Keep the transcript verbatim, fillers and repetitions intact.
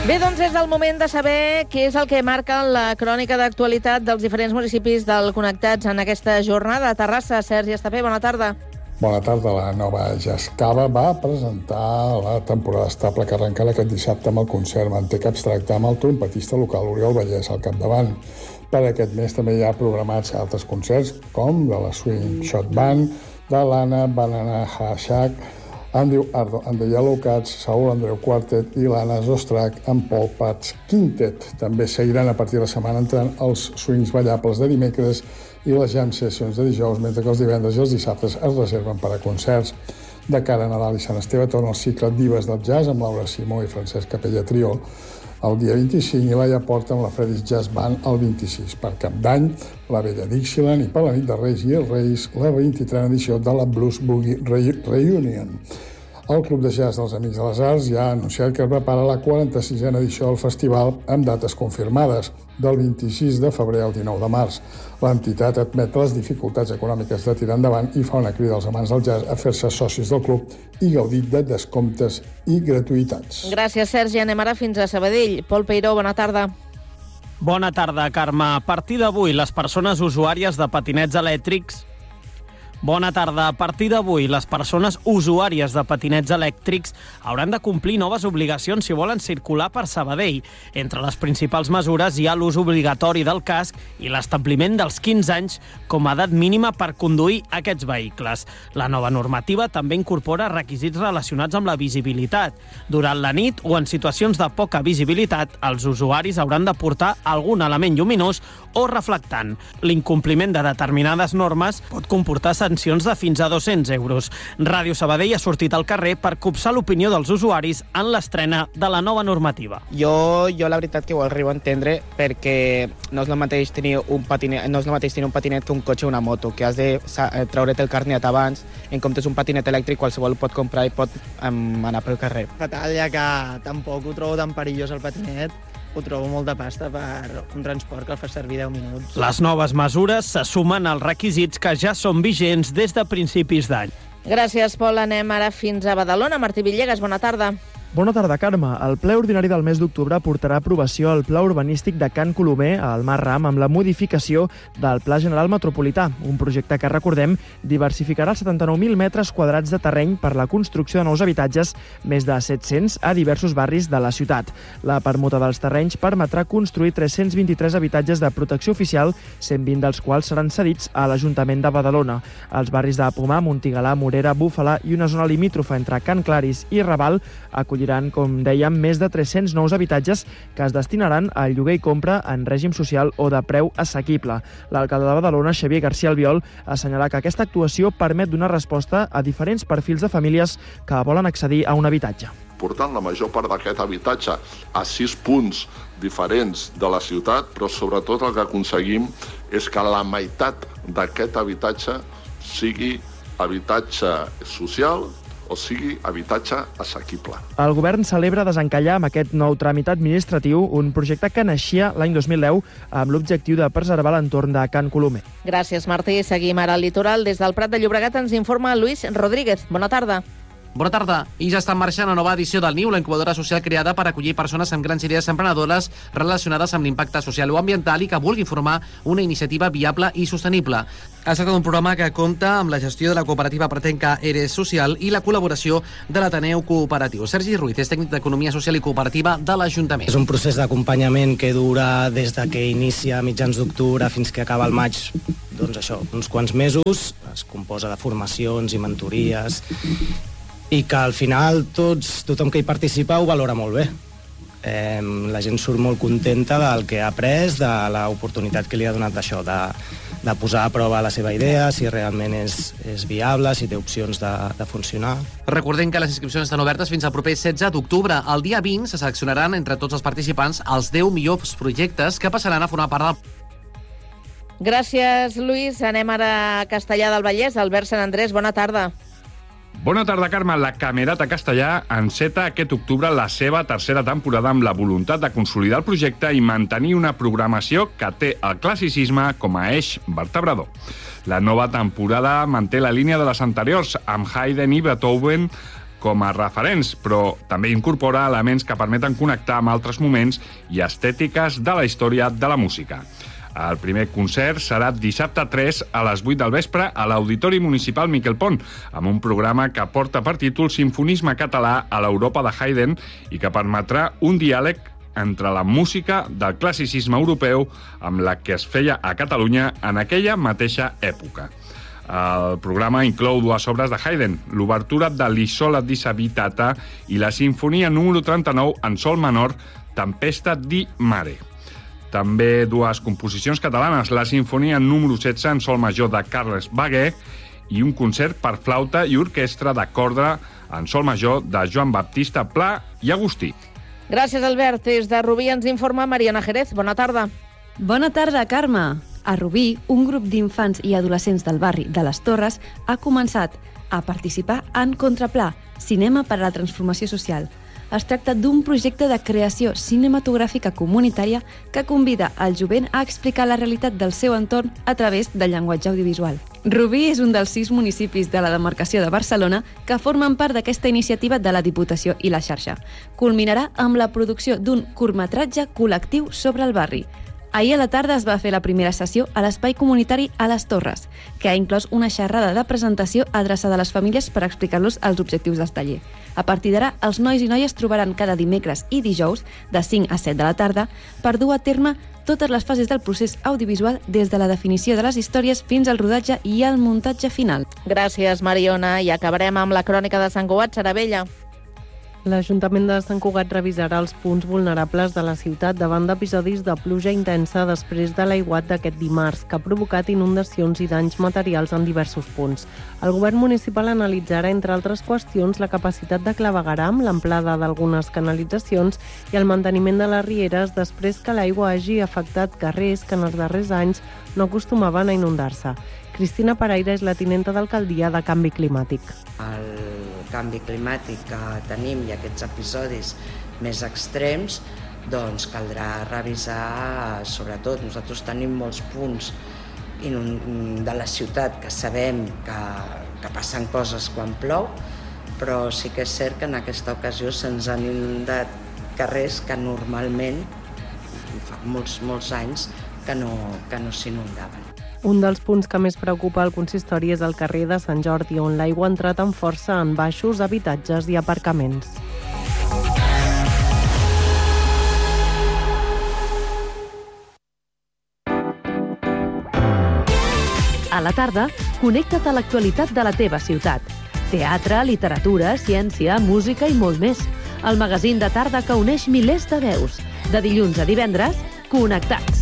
Bé, doncs és el moment de saber què és el que marca la crònica d'actualitat dels diferents municipis del Connectats en aquesta jornada. A Terrassa, Sergi Estapé, bona tarda. Bona tarda. La Nova Jascava va presentar la temporada estable que arrencarà aquest dissabte amb el concert Manteca Abstracte amb el trompetista local Oriol Vallès al capdavant. Per aquest mes també hi ha programats altres concerts com de la Swing Shot Band, de l'Anna Banana Hashak, Andrew Ardo and the Yellow Cats, Saúl Andreu Quartet i l'Anna Zostrac amb Paul Pats Quintet. També seguiran a partir de la setmana entrant els swings ballables de dimecres i les jam sessions de dijous, mentre que els divendres i els dissabtes es reserven per a concerts. De cara a Nadal i Sant Esteve torna el cicle Dives del Jazz amb Laura Simó i Francesc Capella Trio el dia vint-i-cinc i Laia Porta amb la Freddy's Jazz Band el vint-i-sis. Per Cap d'Any, la Vella Dixieland i per la nit de Reis i els Reis, la vint-i-trena edició de la Blues Boogie Reunion. El Club de Jazz dels Amics de les Arts ja ha anunciat que es prepara la quaranta-sisena edició del festival amb dates confirmades, del vint-i-sis de febrer al dinou de març. L'entitat admet les dificultats econòmiques de tirar endavant i fa una crida als amants del jazz a fer-se socis del club i gaudir de descomptes i gratuïtats. Gràcies, Sergi. Anem ara fins a Sabadell. Pol Peiró, bona tarda. Bona tarda, Carme. A partir d'avui, les persones usuàries de patinets elèctrics Bona tarda. A partir d'avui, les persones usuàries de patinets elèctrics hauran de complir noves obligacions si volen circular per Sabadell. Entre les principals mesures hi ha l'ús obligatori del casc i l'establiment dels quinze anys com a edat mínima per conduir aquests vehicles. La nova normativa també incorpora requisits relacionats amb la visibilitat. Durant la nit o en situacions de poca visibilitat, els usuaris hauran de portar algun element lluminós o reflectant. L'incompliment de determinades normes pot comportar sancions de fins a dos-cents euros. Ràdio Sabadell ha sortit al carrer per copsar l'opinió dels usuaris en l'estrena de la nova normativa. Jo, jo la veritat que ho arribo a entendre perquè no és el mateix tenir un patinet, no és el mateix tenir un patinet que un cotxe o una moto, que has de treure't el carnet abans. En comptes d'un patinet elèctric, qualsevol pot comprar i pot um, anar pel carrer. Fatal, ja que tampoc ho trobo tan perillós el patinet. Ho trobo molt de pasta per un transport que el fa servir deu minuts. Les noves mesures se sumen als requisits que ja són vigents des de principis d'any. Gràcies, Pol. Anem ara fins a Badalona. Martí Villegas, bona tarda. Bona tarda, Carme. El ple ordinari del mes d'octubre portarà a aprovació el pla urbanístic de Can Colomer al Mar Ram amb la modificació del Pla General Metropolità, un projecte que, recordem, diversificarà els setanta-nou mil metres quadrats de terreny per la construcció de nous habitatges, més de set-cents a diversos barris de la ciutat. La permuta dels terrenys permetrà construir tres-cents vint-i-tres habitatges de protecció oficial, cent vint dels quals seran cedits a l'Ajuntament de Badalona. Els barris de Pomar, Montigalà, Morera, Búfala i una zona limítrofa entre Can Claris i Raval acolliran, com dèiem, més de tres-cents nous habitatges que es destinaran al lloguer i compra en règim social o de preu assequible. L'alcalde de Badalona, Xavier García Albiol, assenyala que aquesta actuació permet donar resposta a diferents perfils de famílies que volen accedir a un habitatge. Portant la major part d'aquest habitatge a sis punts diferents de la ciutat, però sobretot el que aconseguim és que la meitat d'aquest habitatge sigui habitatge social o sigui habitatge assequible. El govern celebra desencallar amb aquest nou tràmit administratiu un projecte que naixia l'any dos mil deu amb l'objectiu de preservar l'entorn de Can Colomer. Gràcies, Martí. Seguim ara al litoral. Des del Prat de Llobregat ens informa Luis Rodríguez. Bona tarda. Bona tarda. I ja està en marxa la nova edició del Niu, la incubadora social creada per acollir persones amb grans idees emprenedores relacionades amb l'impacte social o ambiental i que vulgui formar una iniciativa viable i sostenible. Es tracta d'un programa que compta amb la gestió de la cooperativa Pretenca Eres Social i la col·laboració de l'Ateneu Cooperatiu. Sergi Ruiz és tècnic d'Economia Social i Cooperativa de l'Ajuntament. És un procés d'acompanyament que dura des de que inicia a mitjans d'octubre fins que acaba el maig, doncs això, uns quants mesos. Es composa de formacions i mentories i que al final tots, tothom que hi participa ho valora molt bé. Eh, la gent surt molt contenta del que ha après, de l'oportunitat que li ha donat d'això, de, de posar a prova la seva idea, si realment és, és viable, si té opcions de, de funcionar. Recordem que les inscripcions estan obertes fins al proper setze d'octubre. El dia vint se seleccionaran entre tots els participants els deu millors projectes que passaran a formar part del... Gràcies, Lluís. Anem ara a Castellar del Vallès. Albert Sant Andrés, bona tarda. Bona tarda, Carme. La Camerata Castellà enceta aquest octubre la seva tercera temporada amb la voluntat de consolidar el projecte i mantenir una programació que té el classicisme com a eix vertebrador. La nova temporada manté la línia de les anteriors, amb Haydn i Beethoven com a referents, però també incorpora elements que permeten connectar amb altres moments i estètiques de la història de la música. El primer concert serà dissabte tres a les vuit del vespre a l'Auditori Municipal Miquel Pont, amb un programa que porta per títol Simfonisme català a l'Europa de Haydn i que permetrà un diàleg entre la música del classicisme europeu amb la que es feia a Catalunya en aquella mateixa època. El programa inclou dues obres de Haydn, l'obertura de l'Isola disabitata i la sinfonia número trenta-nou en sol menor, Tempesta di Mare. També dues composicions catalanes, la sinfonia número setze en sol major de Carles Baguer i un concert per flauta i orquestra de corda en sol major de Joan Baptista Pla i Agustí. Gràcies, Albert. Des de Rubí ens informa Mariana Jerez. Bona tarda. Bona tarda, Carme. A Rubí, un grup d'infants i adolescents del barri de les Torres ha començat a participar en Contraplà, Cinema per a la Transformació Social. Es tracta d'un projecte de creació cinematogràfica comunitària que convida el jovent a explicar la realitat del seu entorn a través del llenguatge audiovisual. Rubí és un dels sis municipis de la demarcació de Barcelona que formen part d'aquesta iniciativa de la Diputació i la xarxa. Culminarà amb la producció d'un curtmetratge col·lectiu sobre el barri. Ahir a la tarda es va fer la primera sessió a l'espai comunitari a les Torres, que ha inclòs una xerrada de presentació adreçada a les famílies per explicar-los els objectius del taller. A partir d'ara, els nois i noies trobaran cada dimecres i dijous, de cinc a set de la tarda, per dur a terme totes les fases del procés audiovisual des de la definició de les històries fins al rodatge i al muntatge final. Gràcies, Mariona. I acabarem amb la crònica de Sant Cugat Saravella. L'Ajuntament de Sant Cugat revisarà els punts vulnerables de la ciutat davant d'episodis de pluja intensa després de l'aiguat d'aquest dimarts, que ha provocat inundacions i danys materials en diversos punts. El govern municipal analitzarà, entre altres qüestions, la capacitat de clavegueram, l'amplada d'algunes canalitzacions i el manteniment de les rieres després que l'aigua hagi afectat carrers que en els darrers anys no acostumaven a inundar-se. Cristina Paraire és la tinenta d'alcaldia de Canvi Climàtic. El canvi climàtic que tenim i aquests episodis més extrems, doncs caldrà revisar, sobretot, nosaltres tenim molts punts de la ciutat que sabem que, que passen coses quan plou, però sí que és cert que en aquesta ocasió se'ns han inundat carrers que normalment, fa molts, molts anys, que no, que no s'inundaven. Un dels punts que més preocupa el consistori és el carrer de Sant Jordi, on l'aigua ha entrat amb força en baixos, habitatges i aparcaments. A la tarda, connecta't a l'actualitat de la teva ciutat. Teatre, literatura, ciència, música i molt més. El magazín de tarda que uneix milers de veus. De dilluns a divendres, Connectats.